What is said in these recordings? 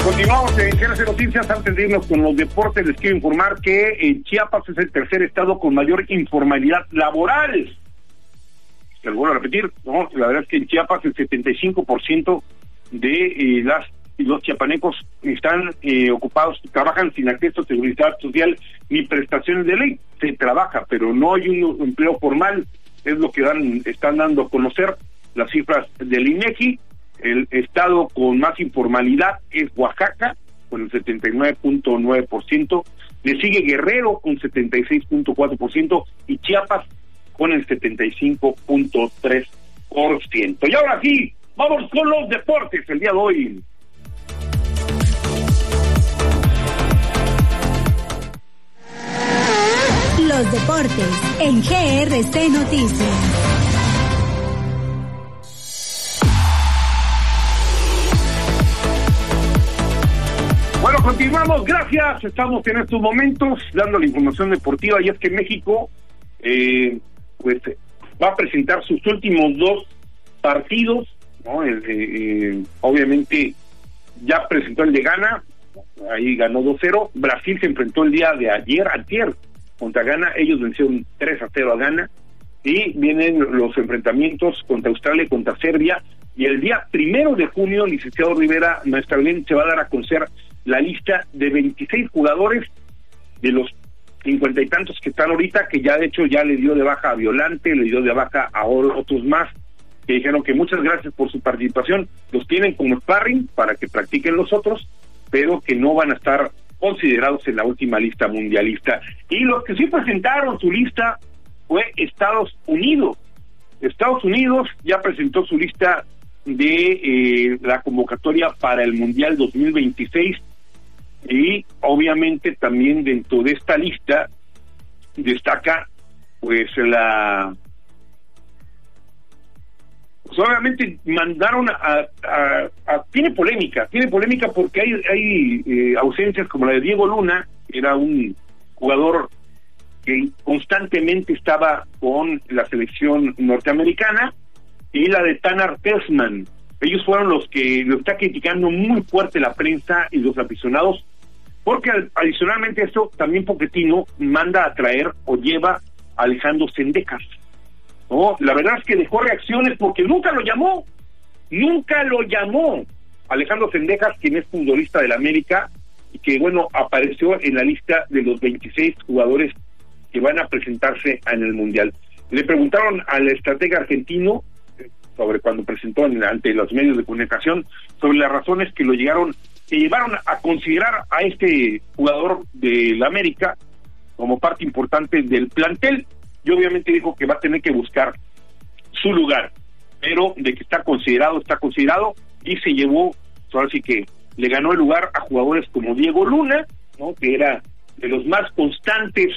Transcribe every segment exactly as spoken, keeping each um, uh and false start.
Continuamos en G R C Noticias. Antes de irnos con los deportes, les quiero informar que en Chiapas es el tercer estado con mayor informalidad laboral. Se lo vuelvo a repetir, no, la verdad es que en Chiapas el setenta y cinco por ciento de eh, las y los chiapanecos están eh, ocupados, trabajan sin acceso a seguridad social ni prestaciones de ley. Se trabaja, pero no hay un empleo formal, es lo que dan, están dando a conocer las cifras del INEGI. El estado con más informalidad es Oaxaca, con el setenta y nueve punto nueve por ciento, le sigue Guerrero con setenta y seis punto cuatro por ciento y Chiapas con el setenta y cinco punto tres por ciento. Y ahora sí, vamos con los deportes el día de hoy. Los deportes en G R C Noticias. Bueno, continuamos, gracias. Estamos en estos momentos dando la información deportiva y es que México eh, pues va a presentar sus últimos dos partidos, ¿no? Eh, eh, obviamente ya presentó el de Ghana, ahí ganó dos cero. Brasil se enfrentó el día de ayer, antier, contra Ghana, ellos vencieron tres a cero a Ghana, y vienen los enfrentamientos contra Australia y contra Serbia, y el día primero de junio, licenciado Rivera, nuestra bien, se va a dar a conocer la lista de veintiséis jugadores de los cincuenta y tantos que están ahorita, que ya de hecho ya le dio de baja a Violante, le dio de baja a otros más, que dijeron que muchas gracias por su participación, los tienen como sparring para que practiquen los otros, pero que no van a estar considerados en la última lista mundialista. Y los que sí presentaron su lista fue Estados Unidos. Estados Unidos ya presentó su lista de eh, la convocatoria para el Mundial dos mil veintiséis, y obviamente también dentro de esta lista destaca pues la pues obviamente mandaron a, a, a tiene polémica, tiene polémica porque hay, hay eh, ausencias como la de Diego Luna, que era un jugador que constantemente estaba con la selección norteamericana, y la de Tanner Tessman. Ellos fueron los que lo está criticando muy fuerte la prensa y los aficionados, porque adicionalmente a eso también Pochettino manda a traer o lleva a Alejandro Sendejas. ¿No? La verdad es que dejó reacciones porque nunca lo llamó, nunca lo llamó Alejandro Sendejas, quien es futbolista del América y que bueno, apareció en la lista de los veintiséis jugadores que van a presentarse en el Mundial. Le preguntaron al estratega argentino sobre cuando presentó en, ante los medios de comunicación sobre las razones que lo llegaron, que llevaron a considerar a este jugador del América como parte importante del plantel, y obviamente dijo que va a tener que buscar su lugar, pero de que está considerado, está considerado, y se llevó, ahora sí que le ganó el lugar a jugadores como Diego Luna, ¿no? Que era de los más constantes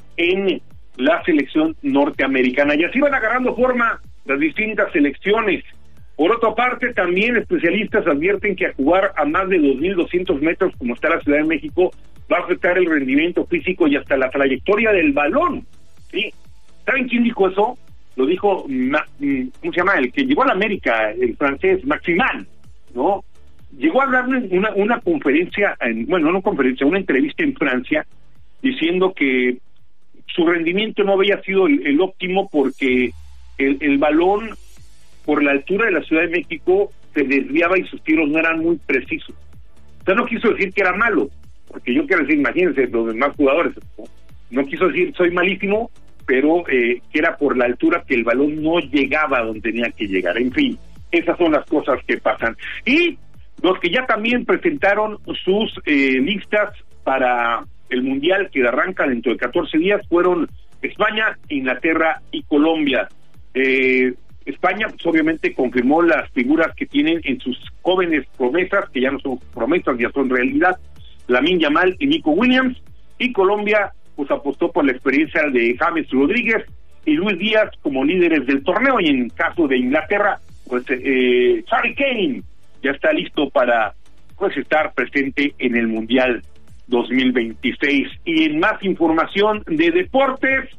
en la selección norteamericana, y así van agarrando forma las distintas selecciones. Por otra parte, también especialistas advierten que a jugar a más de dos mil doscientos metros, como está la Ciudad de México, va a afectar el rendimiento físico y hasta la trayectoria del balón, ¿sí? ¿Saben quién dijo eso? Lo dijo, ¿cómo se llama? El que llegó a la América, el francés, Maximan, ¿no? Llegó a hablar una, una conferencia, en, bueno, no una conferencia, una entrevista en Francia, diciendo que su rendimiento no había sido el, el óptimo porque El, el balón, por la altura de la Ciudad de México, se desviaba y sus tiros no eran muy precisos. O sea, no quiso decir que era malo, porque yo quiero decir, imagínense, los demás jugadores, no, no quiso decir soy malísimo, pero eh, que era por la altura que el balón no llegaba a donde tenía que llegar. En fin, esas son las cosas que pasan. Y los que ya también presentaron sus eh, listas para el Mundial, que arranca dentro de catorce días, fueron España, Inglaterra y Colombia. Eh, España pues obviamente confirmó las figuras que tienen en sus jóvenes promesas, que ya no son promesas, ya son realidad, Lamine Yamal y Nico Williams, y Colombia pues apostó por la experiencia de James Rodríguez y Luis Díaz como líderes del torneo, y en caso de Inglaterra pues eh, Harry Kane ya está listo para pues estar presente en el Mundial dos mil veintiséis. Y en más información de deportes,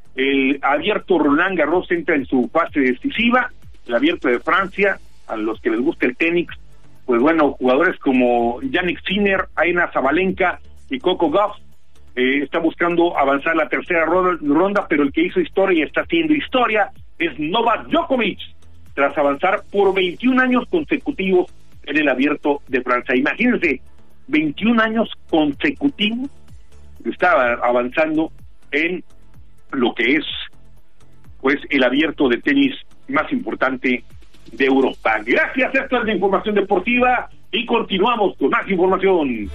el abierto Roland Garros entra en su fase decisiva, el abierto de Francia, a los que les gusta el tenis, pues bueno, jugadores como Yannick Sinner, Aina Zabalenka y Coco Gauff eh, está buscando avanzar a la tercera ronda, pero el que hizo historia y está haciendo historia es Novak Djokovic, tras avanzar por veintiún años consecutivos en el Abierto de Francia. Imagínense, veintiún años consecutivos estaba avanzando en lo que es pues el Abierto de tenis más importante de Europa. Gracias, esto es la información deportiva y continuamos con más información.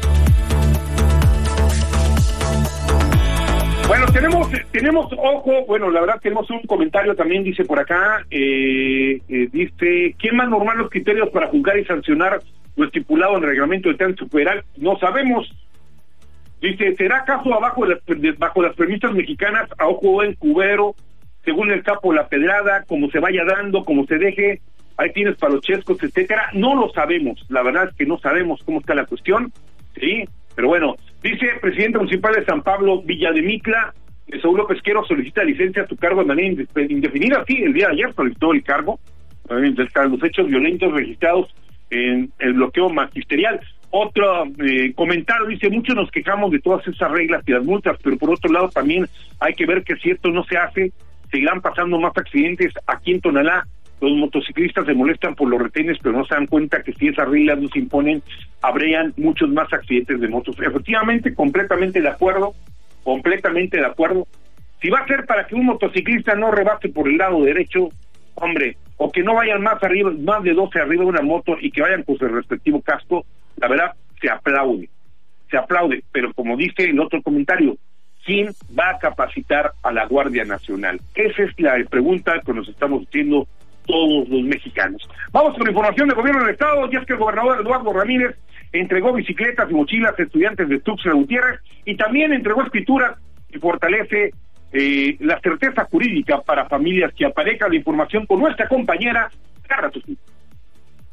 Bueno, tenemos, tenemos, ojo, bueno, la verdad tenemos un comentario también, dice por acá, eh, eh, dice, ¿quién más normal los criterios para juzgar y sancionar lo estipulado en el reglamento de tránsito federal? No sabemos. Dice, ¿será acaso abajo de las, de, bajo las premisas mexicanas, a ojo en cubero, según el capo la pedrada, como se vaya dando, como se deje, ahí tienes para los chescos, etcétera? No lo sabemos, la verdad es que no sabemos cómo está la cuestión, ¿sí? Pero bueno, dice presidente municipal de San Pablo, Villa de Mitla, Saúl López Quero solicita licencia a su cargo de manera indefinida. Sí, el día de ayer solicitó el cargo, los hechos violentos registrados en el bloqueo magisterial. Otro eh, comentario dice, muchos nos quejamos de todas esas reglas y las multas, pero por otro lado también hay que ver que si esto no se hace, seguirán pasando más accidentes aquí en Tonalá. Los motociclistas se molestan por los retenes, pero no se dan cuenta que si esas reglas no se imponen, habrían muchos más accidentes de motos. Efectivamente, completamente de acuerdo, completamente de acuerdo. Si va a ser para que un motociclista no rebase por el lado derecho, hombre, o que no vayan más arriba, más de doce arriba de una moto y que vayan con su respectivo casco, la verdad, se aplaude, se aplaude, pero como dice el otro comentario, ¿quién va a capacitar a la Guardia Nacional? Esa es la pregunta que nos estamos haciendo todos los mexicanos. Vamos con información del gobierno del estado, y es que el gobernador Eduardo Ramírez entregó bicicletas y mochilas a estudiantes de Tuxtla Gutiérrez y también entregó escrituras y fortalece eh, la certeza jurídica para familias que aparezca la información con nuestra compañera Carla Tuxtla.